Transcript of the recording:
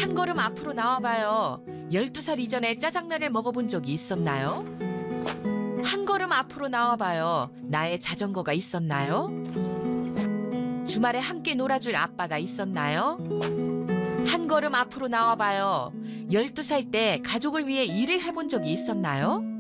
한 걸음 앞으로 나와봐요. 12살 이전에 짜장면을 먹어본 적이 있었나요? 한 걸음 앞으로 나와봐요. 나의 자전거가 있었나요? 주말에 함께 놀아줄 아빠가 있었나요? 한 걸음 앞으로 나와봐요. 12살 때 가족을 위해 일을 해본 적이 있었나요?